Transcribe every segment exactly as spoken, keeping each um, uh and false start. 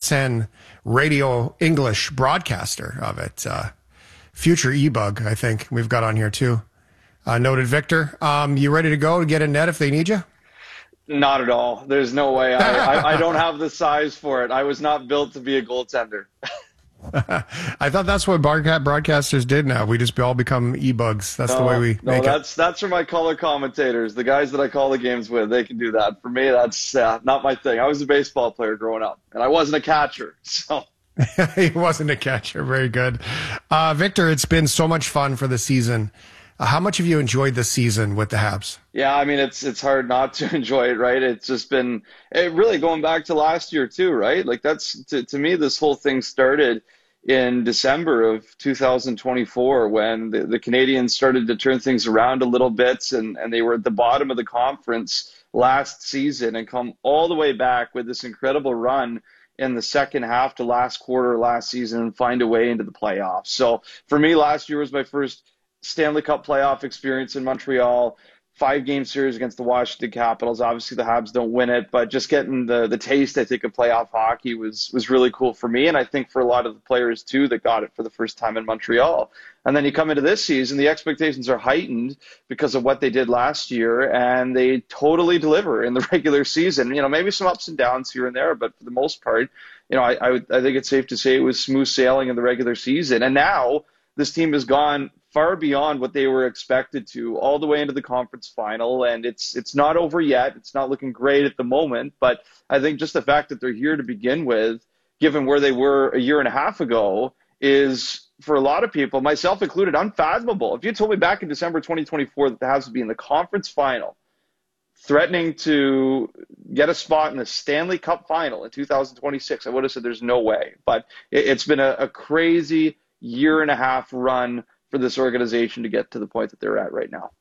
S N radio English broadcaster of it. Uh, future E-Bug, I think we've got on here too. Uh, noted Victor. Um, you ready to go to get a net if they need you? Not at all. There's no way. I, I, I don't have the size for it. I was not built to be a goaltender. I thought that's what broadcasters did now. We just all become E-Bugs. That's no, the way we no, make that's, it. that's for my color commentators, the guys that I call the games with. They can do that. For me, that's uh, not my thing. I was a baseball player growing up, and I wasn't a catcher. So he wasn't a catcher. Very good. Uh, Victor, it's been so much fun for the season. Uh, how much have you enjoyed this season with the Habs? Yeah, I mean, it's it's hard not to enjoy it, right? It's just been it really going back to last year too, right? Like that's to, to me, this whole thing started in December of two thousand twenty-four when the, the Canadians started to turn things around a little bit, and, and they were at the bottom of the conference last season and come all the way back with this incredible run in the second half to last quarter last season and find a way into the playoffs. So for me, last year was my first Stanley Cup playoff experience in Montreal, five game series against the Washington Capitals. Obviously the Habs don't win it, but just getting the the taste, I think, of playoff hockey was was really cool for me, and I think for a lot of the players too that got it for the first time in Montreal. And then you come into this season, the expectations are heightened because of what they did last year, and they totally deliver in the regular season. You know, maybe some ups and downs here and there, but for the most part, you know, I I, would, I think it's safe to say it was smooth sailing in the regular season. And now this team has gone far beyond what they were expected to, all the way into the conference final, and it's it's not over yet. It's not looking great at the moment, but I think just the fact that they're here to begin with, given where they were a year and a half ago, is, for a lot of people, myself included, unfathomable. If you told me back in December twenty twenty-four that the Habs would be in the conference final, threatening to get a spot in the Stanley Cup final in two thousand twenty-six, I would have said there's no way. But it, it's been a, a crazy year and a half run for this organization to get to the point that they're at right now.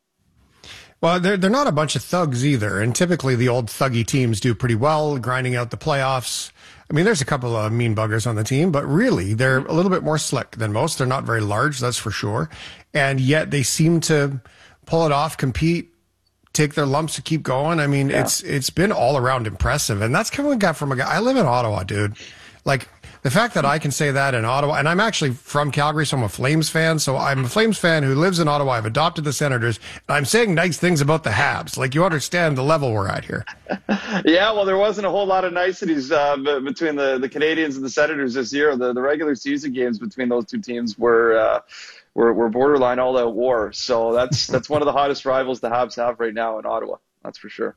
Well, they're, they're not a bunch of thugs either, and typically the old thuggy teams do pretty well, grinding out the playoffs. I mean, there's a couple of mean buggers on the team, but really, they're a little bit more slick than most. They're not very large, that's for sure, and yet they seem to pull it off, compete, take their lumps to keep going. I mean, yeah. it's it's been all around impressive, and that's coming from a guy. I live in Ottawa, dude. Like, the fact that I can say that in Ottawa, and I'm actually from Calgary, so I'm a Flames fan. So I'm a Flames fan who lives in Ottawa. I've adopted the Senators, and I'm saying nice things about the Habs. Like, you understand the level we're at here. Yeah, well, there wasn't a whole lot of niceties uh, between the, the Canadians and the Senators this year. The, the regular season games between those two teams were uh, were, were borderline all-out war. So that's that's one of the hottest rivals the Habs have right now in Ottawa. That's for sure.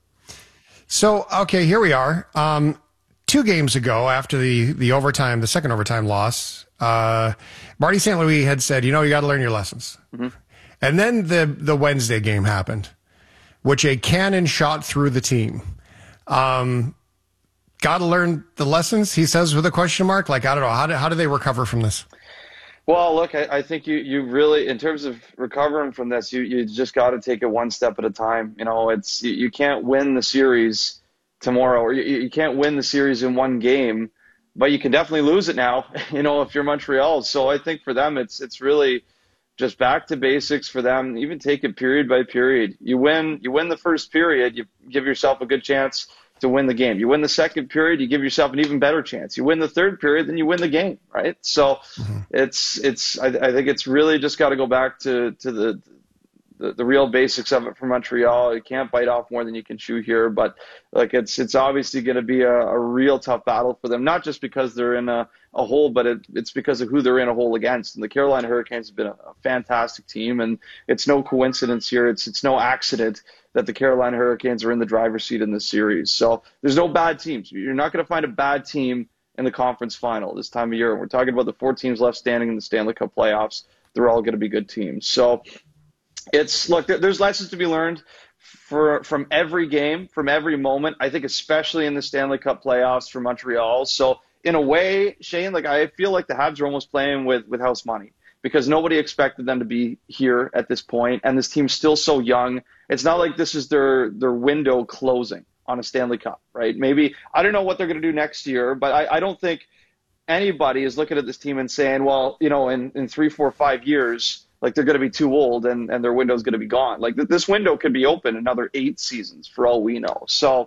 So, okay, here we are. Um, Two games ago, after the, the overtime, the second overtime loss, uh, Marty Saint Louis had said, you know, you got to learn your lessons. Mm-hmm. And then the, the Wednesday game happened, which a cannon shot through the team. Um, got to learn the lessons, he says with a question mark. Like, I don't know, how do, how do they recover from this? Well, look, I, I think you, you really, in terms of recovering from this, you, you just got to take it one step at a time. You know, it's you, you can't win the series tomorrow, or you, you can't win the series in one game, but you can definitely lose it now, you know, if you're Montreal. So I think for them, it's it's really just back to basics for them. Even take it period by period. You win, you win the first period, you give yourself a good chance to win the game. You win the second period, you give yourself an even better chance. You win the third period, then you win the game, right? So mm-hmm. it's it's I, I think it's really just got to go back to to the The, the real basics of it for Montreal. You can't bite off more than you can chew here, but like it's it's obviously going to be a, a real tough battle for them, not just because they're in a, a hole, but it, it's because of who they're in a hole against. And the Carolina Hurricanes have been a, a fantastic team, and it's no coincidence here. It's it's no accident that the Carolina Hurricanes are in the driver's seat in this series. So there's no bad teams. You're not going to find a bad team in the conference final this time of year. We're talking about the four teams left standing in the Stanley Cup playoffs. They're all going to be good teams. So It's look, there's lessons to be learned for from every game, from every moment. I think especially in the Stanley Cup playoffs for Montreal. So in a way, Shane, like I feel like the Habs are almost playing with, with house money because nobody expected them to be here at this point, and this team's still so young. It's not like this is their their window closing on a Stanley Cup, right? Maybe I don't know what they're going to do next year, but I, I don't think anybody is looking at this team and saying, well, you know, in, in three, four, five years. Like they're going to be too old and, and their window's going to be gone. Like th- this window could be open another eight seasons for all we know. So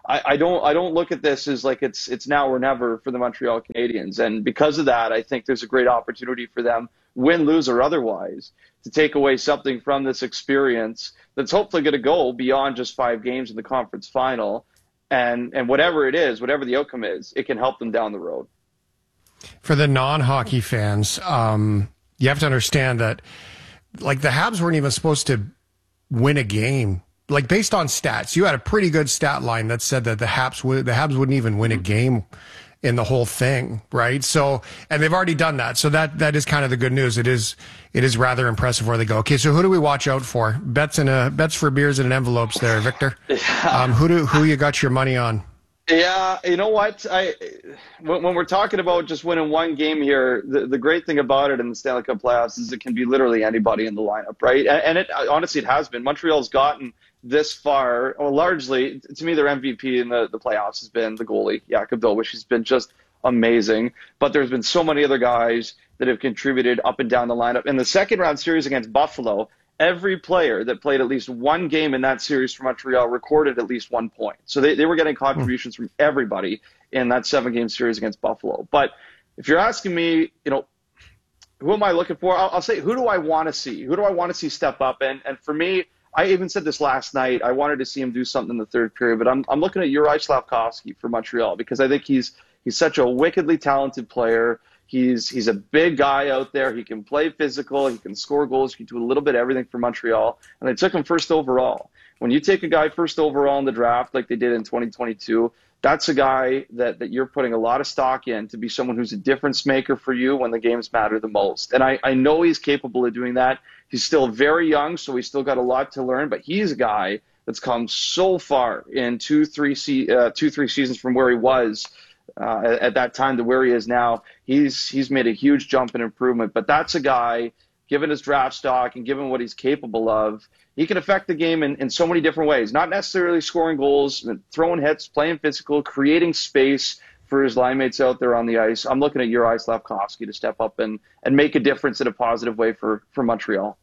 I, I don't I don't look at this as like it's it's now or never for the Montreal Canadiens. And because of that, I think there's a great opportunity for them, win, lose, or otherwise, to take away something from this experience that's hopefully going to go beyond just five games in the conference final. And and whatever it is, whatever the outcome is, it can help them down the road. For the non-hockey fans, um, you have to understand that, like, the Habs weren't even supposed to win a game. Like, based on stats, you had a pretty good stat line that said that the Habs would, the Habs wouldn't even win a game in the whole thing, right? So, and they've already done that. So that that is kind of the good news. It is it is rather impressive where they go. Okay, so who do we watch out for? Bets in a bets for beers and envelopes there, Victor. Um, who do who you got your money on? Yeah, you know what? I when, when we're talking about just winning one game here, the, the great thing about it in the Stanley Cup playoffs is it can be literally anybody in the lineup, right? And, and it honestly, it has been. Montreal's gotten this far, well, largely, to me, their M V P in the, the playoffs has been the goalie, Jakub Dolberg. He's been just amazing. But there's been so many other guys that have contributed up and down the lineup. In the second round series against Buffalo, every player that played at least one game in that series for Montreal recorded at least one point. So they, they were getting contributions from everybody in that seven-game series against Buffalo. But if you're asking me, you know, who am I looking for? I'll, I'll say, who do I want to see? Who do I want to see step up? And and for me, I even said this last night, I wanted to see him do something in the third period, but I'm I'm looking at Juraj Slafkovsky for Montreal because I think he's he's such a wickedly talented player. He's he's a big guy out there. He can play physical. He can score goals. He can do a little bit of everything for Montreal. And they took him first overall. When you take a guy first overall in the draft like they did in twenty twenty-two, that's a guy that, that you're putting a lot of stock in to be someone who's a difference maker for you when the games matter the most. And I, I know he's capable of doing that. He's still very young, so he's still got a lot to learn. But he's a guy that's come so far in two, three, se- uh, two, three seasons from where he was Uh, at, at that time to where he is now. He's he's made a huge jump in improvement. But that's a guy, given his draft stock and given what he's capable of, he can affect the game in, in so many different ways. Not necessarily scoring goals, throwing hits, playing physical, creating space for his line mates out there on the ice. I'm looking at Juraj Slafkovsky to step up and, and make a difference in a positive way for, for Montreal.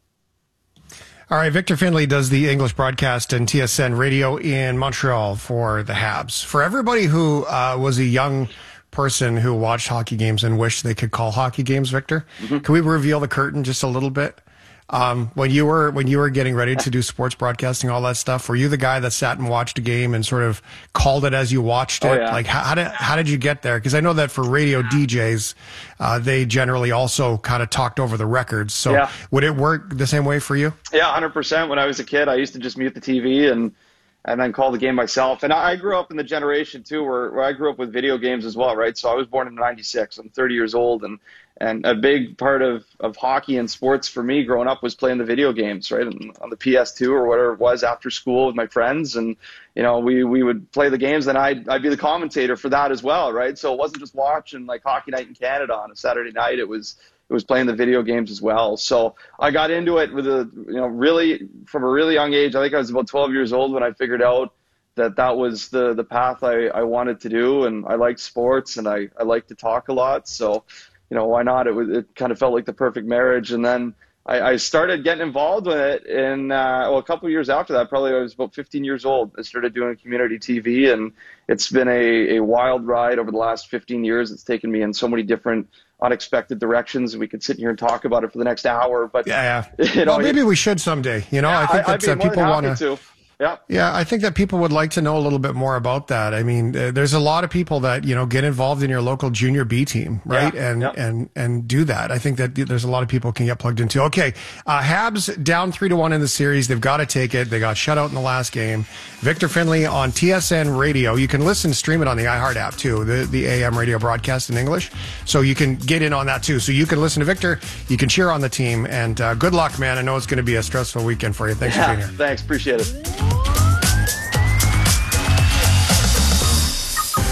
All right, Victor Finlay does the English broadcast and T S N radio in Montreal for the Habs. For everybody who uh, was a young person who watched hockey games and wished they could call hockey games, Victor, mm-hmm. Can we reveal the curtain just a little bit? Um, when you were when you were getting ready to do sports broadcasting, all that stuff, were you the guy that sat and watched a game and sort of called it as you watched it? Oh, yeah. Like, how, how did how did you get there? Because I know that for radio D Js, uh, they generally also kind of talked over the records. So yeah. Would it work the same way for you? Yeah, one hundred percent. When I was a kid, I used to just mute the T V and and then call the game myself. And I grew up in the generation, too, where, where I grew up with video games as well, right? So I was born in ninety-six. I'm thirty years old, and And a big part of, of hockey and sports for me growing up was playing the video games, right, on, on the P S two or whatever it was after school with my friends. And, you know, we, we would play the games, and I'd, I'd be the commentator for that as well, right? So it wasn't just watching, like, Hockey Night in Canada on a Saturday night. It was it was playing the video games as well. So I got into it with a, you know, really from a really young age. I think I was about twelve years old when I figured out that that was the, the path I, I wanted to do. And I liked sports, and I, I like to talk a lot. So, you know, why not? It was, it kind of felt like the perfect marriage. And then I, I started getting involved with it in, uh, well, a couple of years after that, probably I was about fifteen years old. I started doing community T V, and it's been a, a wild ride over the last fifteen years. It's taken me in so many different unexpected directions. We could sit here and talk about it for the next hour, but yeah, yeah. You know, well, maybe we should someday, you know, yeah, I think I, that uh, people want to. Yeah. Yeah, I think that people would like to know a little bit more about that. I mean, uh, there's a lot of people that, you know, get involved in your local junior B team, right? Yeah, and yeah. and and do that. I think that there's a lot of people can get plugged into. Okay, uh, Habs down three to one in the series. They've got to take it. They got shut out in the last game. Victor Finlay on T S N Radio. You can listen, stream it on the iHeart app too, the the A M radio broadcast in English. So you can get in on that too. So you can listen to Victor. You can cheer on the team. And uh, good luck, man. I know it's going to be a stressful weekend for you. Thanks yeah, for being here. Thanks, appreciate it.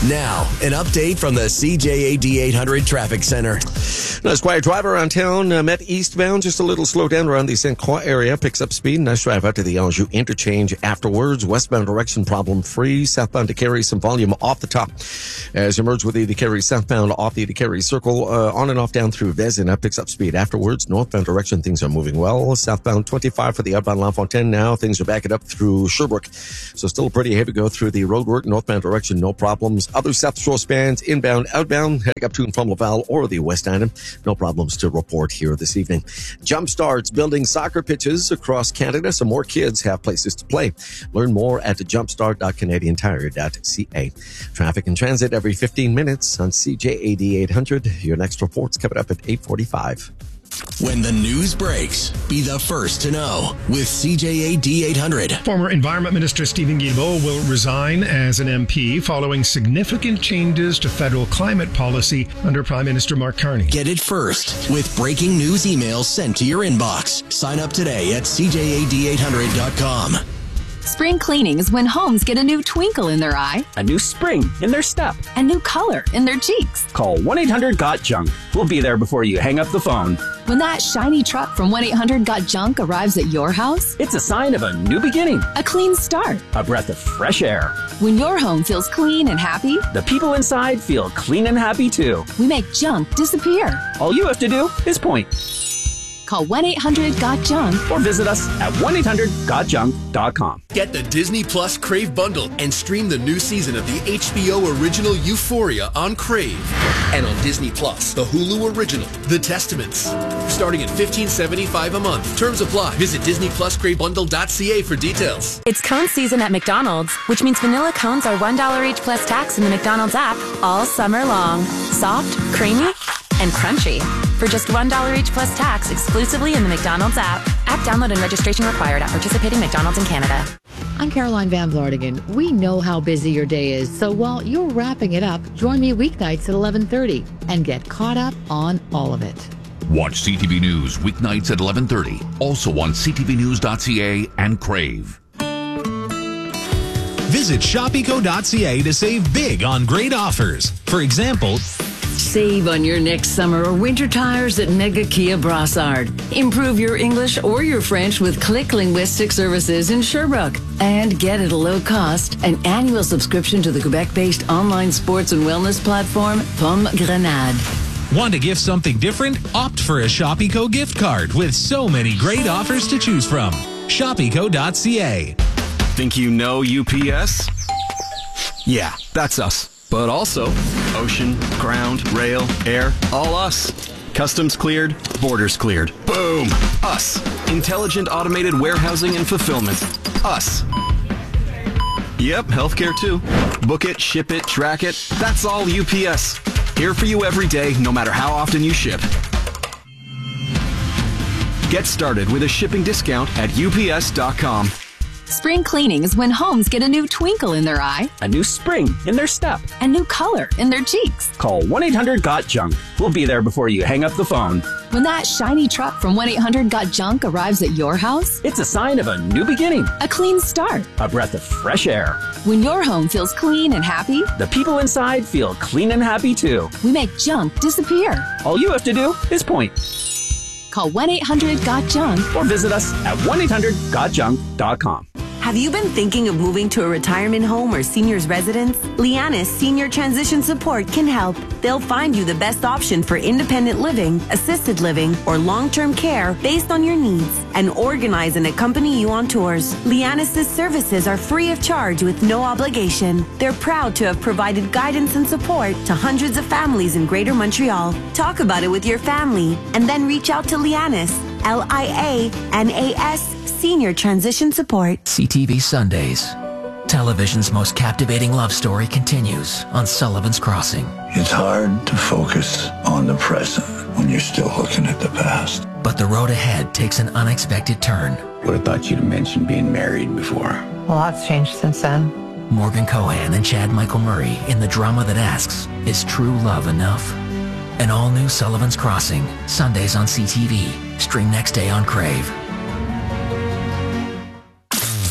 Now, an update from the C J A D eight hundred Traffic Center. Nice quiet drive around town. Uh, met eastbound, just a little slow down around the Saint Croix area. Picks up speed. Nice drive out to the Anjou interchange afterwards. Westbound direction problem free. Southbound to Carey, some volume off the top. As you merge with the Carey southbound off the Carey circle, uh, on and off down through Vezina. Picks up speed afterwards. Northbound direction, things are moving well. Southbound twenty-five for the outbound LaFontaine now. Things are backing up through Sherbrooke. So still pretty heavy go through the roadwork. Northbound direction, no problems. Other South Shore spans, inbound, outbound, heading up to and from Laval or the West Island. No problems to report here this evening. Jump Start's building soccer pitches across Canada so more kids have places to play. Learn more at jumpstart dot canadian tire dot c a. Traffic and transit every fifteen minutes on C J A D eight hundred. Your next report's coming up at eight forty-five. When the news breaks, be the first to know with C J A D eight hundred. Former Environment Minister Stephen Guilbeault will resign as an M P following significant changes to federal climate policy under Prime Minister Mark Carney. Get it first with breaking news emails sent to your inbox. Sign up today at C J A D eight hundred dot com. Spring cleaning is when homes get a new twinkle in their eye, a new spring in their step, a new color in their cheeks. Call one eight hundred got junk. We'll be there before you hang up the phone. When that shiny truck from one eight hundred got junk arrives at your house, it's a sign of a new beginning, a clean start, a breath of fresh air. When your home feels clean and happy, the people inside feel clean and happy too. We make junk disappear. All you have to do is point. Call one eight hundred got junk or visit us at one eight hundred got junk dot com. Get the Disney Plus Crave bundle and stream the new season of the H B O original Euphoria on Crave. And on Disney Plus, the Hulu original, The Testaments. Starting at fifteen seventy-five a month. Terms apply. Visit disney plus crave bundle dot c a for details. It's cone season at McDonald's, which means vanilla cones are one dollar each plus tax in the McDonald's app all summer long. Soft, creamy, and crunchy. For just one dollar each plus tax exclusively in the McDonald's app. App download and registration required at participating McDonald's in Canada. I'm Caroline Van Vlartigan. We know how busy your day is, so while you're wrapping it up, join me weeknights at eleven thirty and get caught up on all of it. Watch C T V News weeknights at eleven thirty, also on c t v news dot c a and Crave. Visit shop eco dot c a to save big on great offers. For example, save on your next summer or winter tires at Mega Kia Brassard. Improve your English or your French with Click Linguistic Services in Sherbrooke. And get at a low cost an annual subscription to the Quebec-based online sports and wellness platform Pomme Grenade. Want to gift something different? Opt for a Shop Eco gift card with so many great offers to choose from. shop eco dot c a. Think you know U P S? Yeah, that's us. But also, ocean, ground, rail, air, all us. Customs cleared, borders cleared. Boom! Us. Intelligent automated warehousing and fulfillment. Us. Yep, healthcare too. Book it, ship it, track it. That's all U P S. Here for you every day, no matter how often you ship. Get started with a shipping discount at U P S dot com. Spring cleaning is when homes get a new twinkle in their eye, a new spring in their step, a new color in their cheeks. Call one eight hundred got junk. We'll be there before you hang up the phone. When that shiny truck from one eight hundred got junk arrives at your house, it's a sign of a new beginning, a clean start, a breath of fresh air. When your home feels clean and happy, the people inside feel clean and happy too. We make junk disappear. All you have to do is point. Call one eight hundred got junk or visit us at one eight hundred got junk dot com. Have you been thinking of moving to a retirement home or senior's residence? Lianis Senior Transition Support can help. They'll find you the best option for independent living, assisted living, or long-term care based on your needs and organize and accompany you on tours. Lianis' services are free of charge with no obligation. They're proud to have provided guidance and support to hundreds of families in Greater Montreal. Talk about it with your family and then reach out to Lianis, L I A N A S, Senior Transition Support. C T V Sundays. Television's most captivating love story continues on Sullivan's Crossing. It's hard to focus on the present when you're still looking at the past. But the road ahead takes an unexpected turn. Would have thought you'd have mentioned being married before. A lot's changed since then. Morgan Cohan and Chad Michael Murray in the drama that asks, is true love enough? An all-new Sullivan's Crossing, Sundays on C T V. Stream next day on Crave.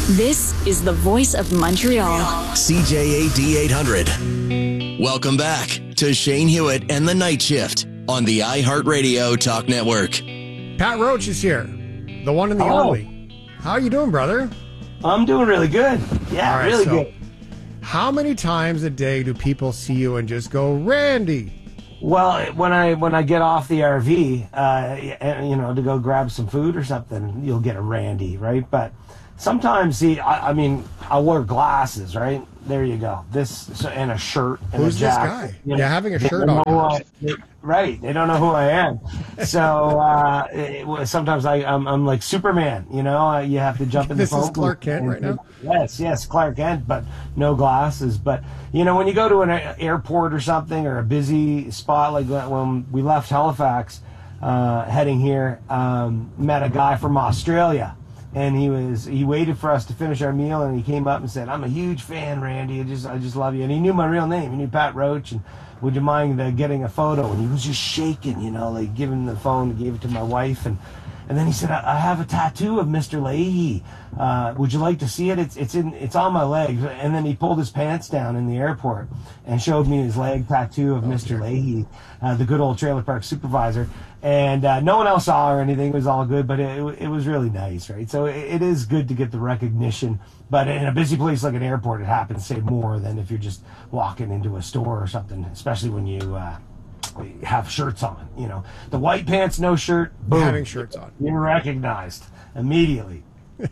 This is the voice of Montreal. C J A D eight hundred. Welcome back to Shane Hewitt and the Night Shift on the iHeartRadio Talk Network. Pat Roach is here, the one and the Hello. only. How are you doing, brother? I'm doing really good. Yeah, All right, really so good. How many times a day do people see you and just go, Randy? Well, when I when I get off the R V, uh, you know, to go grab some food or something, you'll get a Randy, right? But sometimes, see, I, I mean, I wear glasses, right? There you go. This so, and a shirt and Who's a this jacket. guy? You know, Yeah, having a they shirt don't on. know who I- they- right? They don't know who I am. So uh, it, was- sometimes I, I'm, I'm like Superman. You know, uh, you have to jump in This the phone is Clark booth Kent and- right now? Yes, yes, Clark Kent, but no glasses. But you know, when you go to an a- airport or something or a busy spot like that, when we left Halifax, uh, heading here, um, met a guy from Australia. And he was he waited for us to finish our meal, and he came up and said, "I'm a huge fan, Randy. I just I just love you." And he knew my real name. He knew Pat Roach. And would you mind uh, getting a photo? And he was just shaking, you know, like giving the phone, gave it to my wife, and and then he said, "I, I have a tattoo of Mister Leahy. Uh, would you like to see it? It's it's in it's on my leg." And then he pulled his pants down in the airport and showed me his leg tattoo of Mister Leahy, uh, the good old trailer park supervisor. And uh, no one else saw or anything. It was all good, but it, it was really nice, right? So it, it is good to get the recognition. But in a busy place like an airport, it happens, say, more than if you're just walking into a store or something, especially when you uh, have shirts on. You know, the white pants, no shirt, boom. Having shirts on. You're recognized immediately.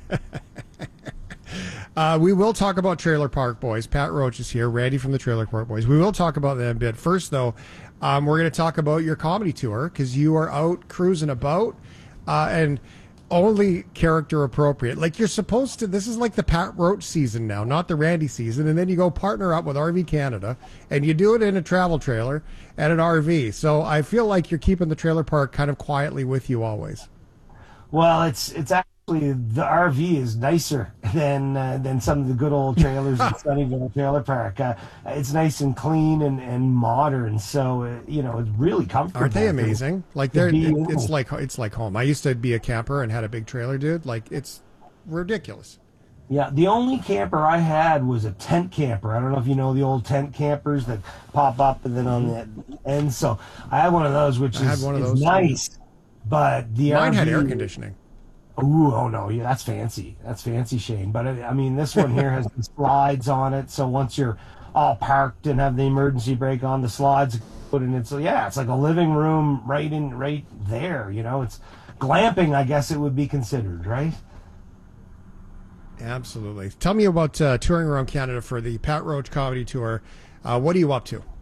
Uh, we will talk about Trailer Park Boys. Pat Roach is here, Randy from the Trailer Park Boys. We will talk about that a bit. First, though, um, we're going to talk about your comedy tour because you are out cruising about uh, and only character appropriate. Like you're supposed to, this is like the Pat Roach season now, not the Randy season. And then you go partner up with R V Canada and you do it in a travel trailer and an R V. So I feel like you're keeping the trailer park kind of quietly with you always. Well, it's it's actually the R V is nicer than uh, than some of the good old trailers in Sunnyvale Trailer Park. Uh, it's nice and clean and, and modern, so uh, you know it's really comfortable. Aren't they amazing? Like they're be it- in it's it. like it's like home. I used to be a camper and had a big trailer, dude. Like it's ridiculous. Yeah, the only camper I had was a tent camper. I don't know if you know the old tent campers that pop up and then on the end. So I had one of those, which I had is, one of is those, too. nice. But the Mine had R V air conditioning. Ooh, oh no, yeah, that's fancy. That's fancy, Shane. But I, I mean, this one here has the slides on it. So once you're all parked and have the emergency brake on, the slides put in it. So yeah, it's like a living room right in, right there. You know, it's glamping, I guess it would be considered, right? Absolutely. Tell me about uh, touring around Canada for the Pat Roach Comedy Tour. Uh, what are you up to?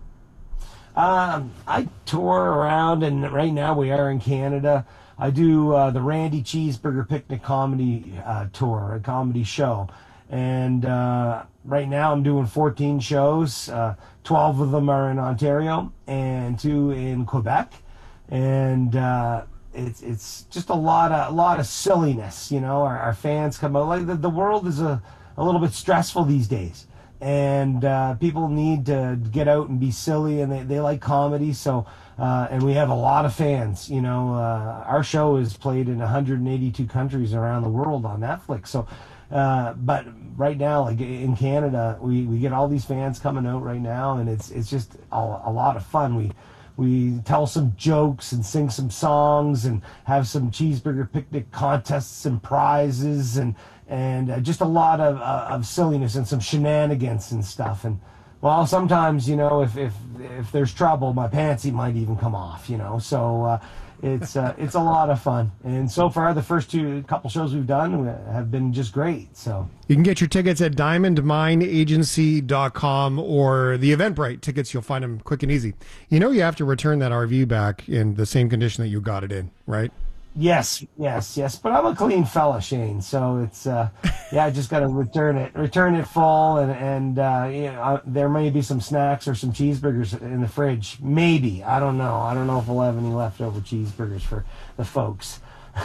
Um, I tour around, and right now we are in Canada. I do uh, the Randy Cheeseburger Picnic Comedy uh, Tour, a comedy show. And uh, right now I'm doing fourteen shows. Uh, twelve of them are in Ontario and two in Quebec. And uh, it's it's just a lot of a lot of silliness, you know. Our, our fans come out. Like the, the world is a, a little bit stressful these days. And uh, people need to get out and be silly, and they, they like comedy. So, uh, and we have a lot of fans. You know, uh, our show is played in one hundred eighty-two countries around the world on Netflix. So, uh, but right now, like in Canada, we, we get all these fans coming out right now, and it's it's just a, a lot of fun. We we tell some jokes and sing some songs and have some cheeseburger picnic contests and prizes and. And uh, just a lot of uh, of silliness and some shenanigans and stuff. And well, sometimes you know, if if if there's trouble, my pantsy might even come off. You know, so uh, it's uh, it's a lot of fun. And so far, the first two couple shows we've done have been just great. So You can get your tickets at diamond mine agency dot com or the Eventbrite tickets. You'll find them quick and easy. You know you have to return that R V back in the same condition that you got it in, right? yes, yes, yes. But I'm a clean fella, Shane. So it's uh, yeah, I just got to return it, return it full, and and uh, you know, uh, there may be some snacks or some cheeseburgers in the fridge. Maybe I don't know. I don't know if we'll have any leftover cheeseburgers for the folks.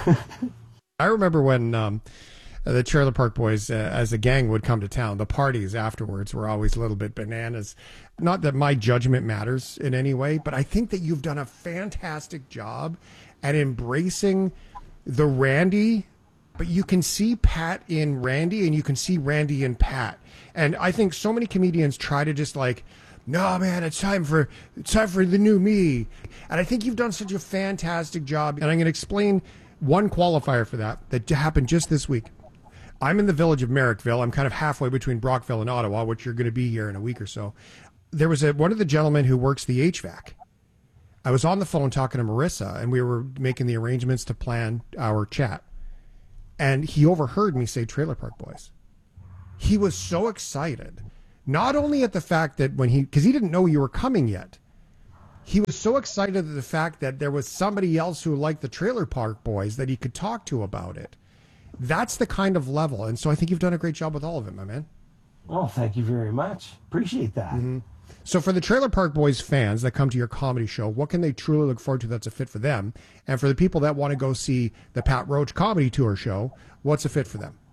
I remember when um, the Trailer Park Boys, uh, as a gang, would come to town. The parties afterwards were always a little bit bananas. Not that my judgment matters in any way, but I think that you've done a fantastic job at embracing the Randy but you can see Pat in Randy and you can see Randy in Pat. And I think so many comedians try to just like, no, man, it's time for it's time for the new me. And I think you've done such a fantastic job. And I'm going to explain one qualifier for that that happened just this week. I'm in the village of Merrickville. I'm kind of halfway between Brockville and Ottawa, which you're going to be here in a week or so. There was a, one of the gentlemen who works the H V A C. I was on the phone talking to Marissa, and we were making the arrangements to plan our chat. And he overheard me say Trailer Park Boys. He was so excited. Not only at the fact that when he, because he didn't know you were coming yet, he was so excited at the fact that there was somebody else who liked the Trailer Park Boys that he could talk to about it. That's the kind of level. And so I think you've done a great job with all of it, my man. Oh, thank you very much. Appreciate that. Mm-hmm. So for the Trailer Park Boys fans that come to your comedy show, what can they truly look forward to that's a fit for them? And for the people that want to go see the Pat Roach Comedy Tour show, what's a fit for them?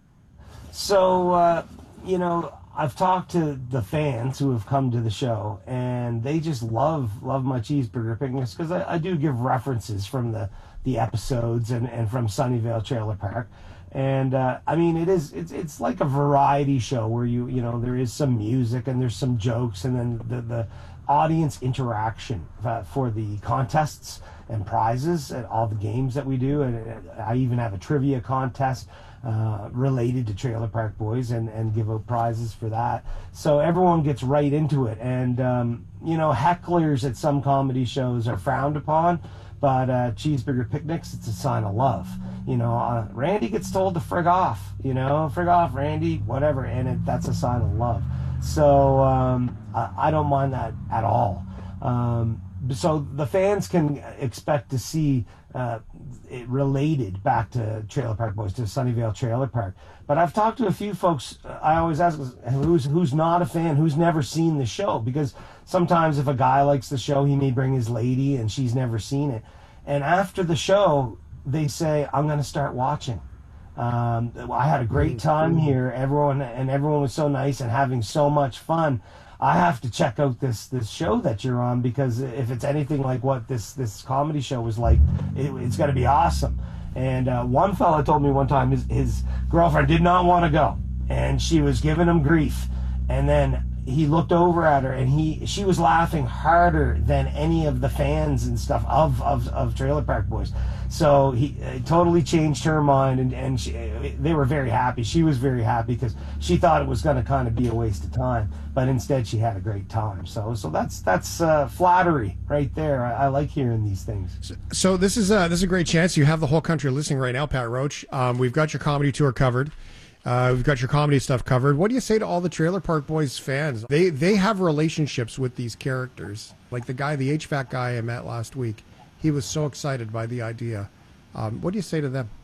So, uh, you know, I've talked to the fans who have come to the show, and they just love love my cheeseburger picnics because I, I do give references from the, the episodes and, and from Sunnyvale Trailer Park. And uh, I mean, it is it's it's like a variety show where you you know there is some music and there's some jokes, and then the the audience interaction uh, for the contests and prizes and all the games that we do. And I even have a trivia contest uh, related to Trailer Park Boys and and give out prizes for that. So everyone gets right into it. And um, you know, hecklers at some comedy shows are frowned upon. But uh, cheeseburger picnics, it's a sign of love. You know, uh, Randy gets told to frig off, you know, frig off, Randy, whatever, and it, that's a sign of love. So um, I, I don't mind that at all. Um, so the fans can expect to see uh, it related back to Trailer Park Boys, to Sunnyvale Trailer Park. But I've talked to a few folks. I always ask who's who's not a fan, who's never seen the show, because sometimes if a guy likes the show, he may bring his lady and she's never seen it. And after the show, they say, I'm going to start watching. Um, I had a great time here. Everyone and everyone was so nice and having so much fun. I have to check out this this show that you're on, because if it's anything like what this this comedy show was like, it, it's going to be awesome. And uh, one fella told me one time his, his girlfriend did not want to go, and she was giving him grief. And then he looked over at her, and he she was laughing harder than any of the fans and stuff of of, of Trailer Park Boys. So he uh, totally changed her mind, and and she, they were very happy. She was very happy because she thought it was going to kind of be a waste of time, but instead she had a great time. So so that's that's uh, flattery right there. I, I like hearing these things. So, so this is a, this is a great chance. You have the whole country listening right now, Pat Roach. Um, we've got your comedy tour covered. Uh, we've got your comedy stuff covered. What do you say to all the Trailer Park Boys fans? They they have relationships with these characters. Like the guy, the H V A C guy I met last week, he was so excited by the idea. Um, what do you say to them?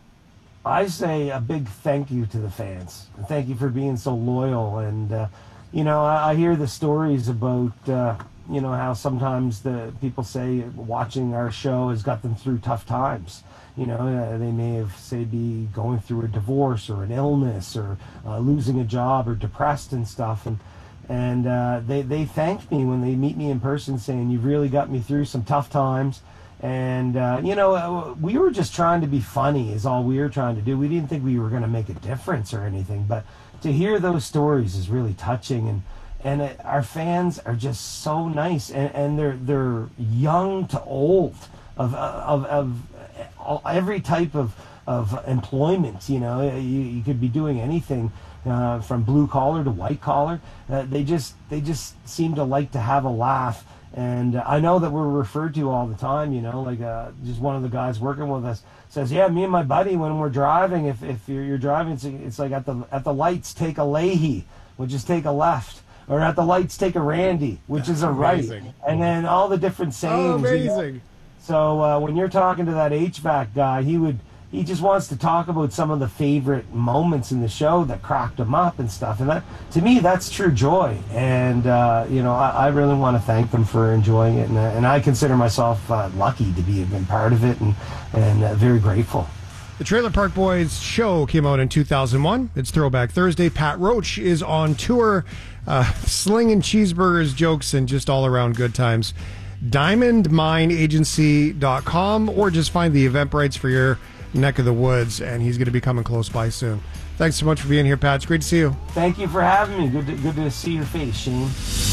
I say a big thank you to the fans. Thank you for being so loyal. And, uh, you know, I, I hear the stories about, uh, you know, how sometimes the people say watching our show has got them through tough times. You know, uh, they may have, say, be going through a divorce or an illness or uh, losing a job or depressed and stuff. And and uh, they, they thank me when they meet me in person, saying, you've really got me through some tough times. And, uh, you know, we were just trying to be funny is all we were trying to do. We didn't think we were going to make a difference or anything. But to hear those stories is really touching. And, and it, our fans are just so nice. And, and they're, they're young to old of, of, of every type of, of employment. You know, you, you could be doing anything uh, from blue collar to white collar. Uh, they just they just seem to like to have a laugh. And uh, I know that we're referred to all the time, you know, like uh, just one of the guys working with us says, yeah, me and my buddy, when we're driving, if, if you're, you're driving, it's, it's like at the at the lights, take a Leahy, which is take a left. Or at the lights, take a Randy, which That's is a amazing. Right. And then all the different sayings. Oh, amazing. You know? So uh, when you're talking to that H V A C guy, he would he just wants to talk about some of the favorite moments in the show that cracked him up and stuff. And that, to me, that's true joy. And, uh, you know, I, I really want to thank them for enjoying it. And, uh, and I consider myself uh, lucky to be a part of it and, and uh, very grateful. The Trailer Park Boys show came out in two thousand one. It's Throwback Thursday. Pat Roach is on tour, uh, slinging cheeseburgers, jokes, and just all-around good times. diamond mine agency dot com, or just find the Eventbrites for your neck of the woods, and he's going to be coming close by soon. Thanks so much for being here, Pat. It's great to see you. Thank you for having me. Good to, good to see your face, Shane.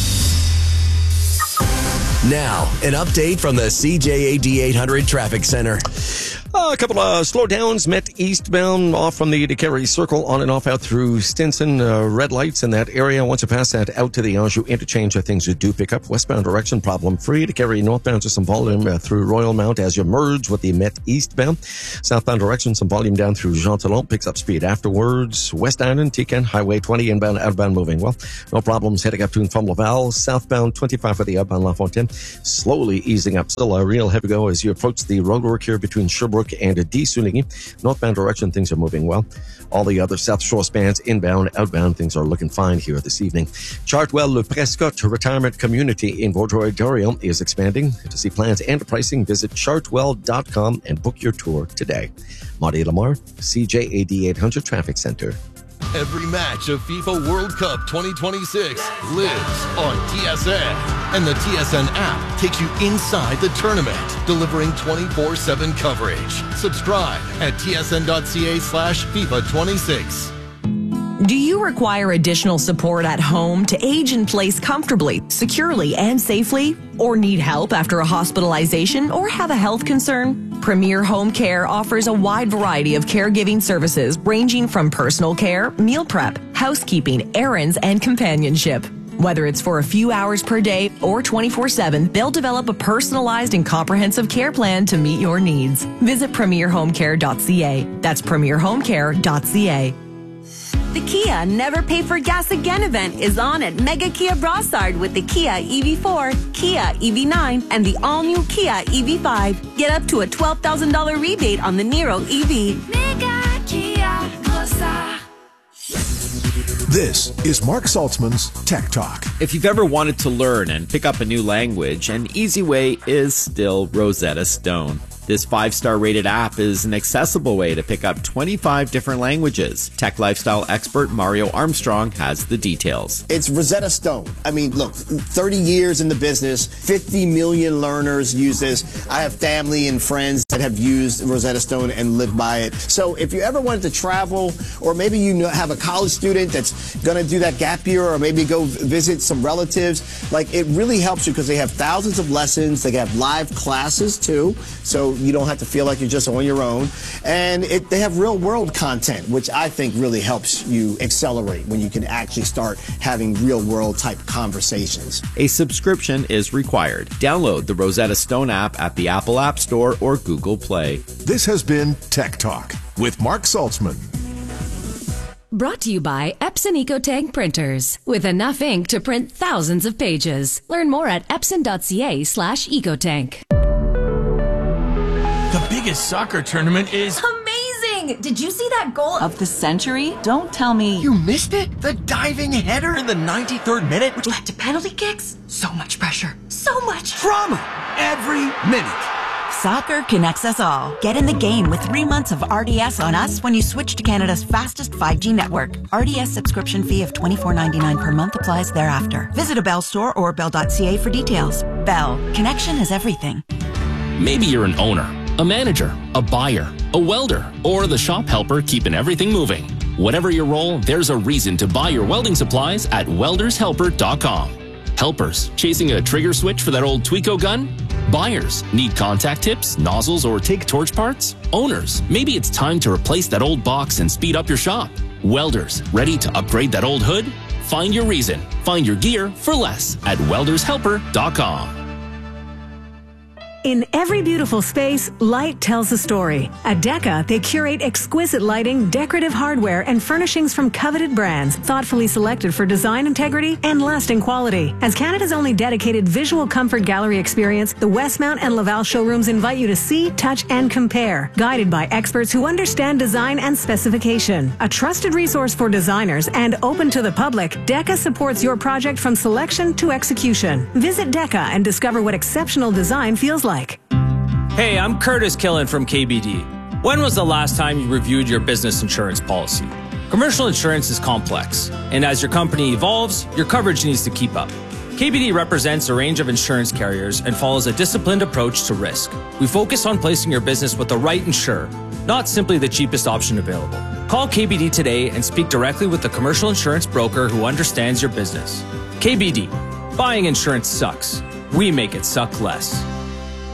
Now, an update from the C J A D eight hundred Traffic Center. Uh, a couple of slowdowns. Met eastbound off from the DeCarry Circle on and off out through Stinson. Uh, red lights in that area. Once you pass that out to the Anjou interchange, things you do pick up. Westbound direction problem free. DeCarry northbound just some volume uh, through Royal Mount as you merge with the Met eastbound. Southbound direction some volume down through Jean Talon. Picks up speed afterwards. West Island, Tican, Highway twenty inbound, outbound moving well. No problems heading up to and from Laval. Southbound twenty-five for the outbound La Fontaine. Slowly easing up. Still a real heavy go as you approach the roadwork here between Sherbrooke and Desunigi. Northbound direction, things are moving well. All the other South Shore spans, inbound, outbound, things are looking fine here this evening. Chartwell Le Prescott Retirement Community in Vaudreuil-Dorion is expanding. To see plans and pricing, visit chartwell dot com and book your tour today. Marty Lamar, C J A D eight hundred Traffic Center. Every match of FIFA World Cup twenty twenty-six lives on T S N. And the T S N app takes you inside the tournament, delivering twenty-four seven coverage. Subscribe at tsn.ca slash FIFA 26. Do you require additional support at home to age in place comfortably, securely, and safely? Or need help after a hospitalization or have a health concern? Premier Home Care offers a wide variety of caregiving services ranging from personal care, meal prep, housekeeping, errands, and companionship. Whether it's for a few hours per day or twenty-four seven, they'll develop a personalized and comprehensive care plan to meet your needs. Visit premier home care dot c a. That's premier home care dot c a. The Kia Never Pay for Gas Again event is on at Mega Kia Brossard with the Kia E V four, Kia E V nine, and the all-new Kia E V five. Get up to a twelve thousand dollars rebate on the Niro E V. Mega Kia Brossard. This is Mark Saltzman's Tech Talk. If you've ever wanted to learn and pick up a new language, an easy way is still Rosetta Stone. This five-star rated app is an accessible way to pick up twenty-five different languages. Tech lifestyle expert Mario Armstrong has the details. It's Rosetta Stone. I mean, look, thirty years in the business, fifty million learners use this. I have family and friends that have used Rosetta Stone and lived by it. So if you ever wanted to travel, or maybe you know, have a college student that's going to do that gap year, or maybe go visit some relatives, like it really helps you because they have thousands of lessons. They have live classes too. So you don't have to feel like you're just on your own. And it, they have real world content, which I think really helps you accelerate when you can actually start having real world type conversations. A subscription is required. Download the Rosetta Stone app at the Apple App Store or Google Play. This has been Tech Talk with Mark Saltzman. Brought to you by Epson EcoTank printers. With enough ink to print thousands of pages. Learn more at epson.ca slash EcoTank. The biggest soccer tournament is amazing! Did you see that goal of the century? Don't tell me you missed it? The diving header in the ninety-third minute, which led to penalty kicks? So much pressure. So much drama every minute. Soccer connects us all. Get in the game with three months of R D S on us when you switch to Canada's fastest five G network. R D S subscription fee of twenty-four ninety-nine per month applies thereafter. Visit a Bell store or bell dot c a for details. Bell. Connection is everything. Maybe you're an owner, a manager, a buyer, a welder, or the shop helper keeping everything moving. Whatever your role, there's a reason to buy your welding supplies at welders helper dot com. Helpers, chasing a trigger switch for that old Tweco gun? Buyers, need contact tips, nozzles, or take torch parts? Owners, maybe it's time to replace that old box and speed up your shop. Welders, ready to upgrade that old hood? Find your reason. Find your gear for less at welders helper dot com. In every beautiful space, light tells a story. At Deca, they curate exquisite lighting, decorative hardware, and furnishings from coveted brands, thoughtfully selected for design integrity and lasting quality. As Canada's only dedicated visual comfort gallery experience, the Westmount and Laval showrooms invite you to see, touch, and compare, guided by experts who understand design and specification. A trusted resource for designers and open to the public, Deca supports your project from selection to execution. Visit Deca and discover what exceptional design feels like. Hey, I'm Curtis Killen from K B D. When was the last time you reviewed your business insurance policy? Commercial insurance is complex, and as your company evolves, your coverage needs to keep up. K B D represents a range of insurance carriers and follows a disciplined approach to risk. We focus on placing your business with the right insurer, not simply the cheapest option available. Call K B D today and speak directly with the commercial insurance broker who understands your business. K B D. Buying insurance sucks. We make it suck less.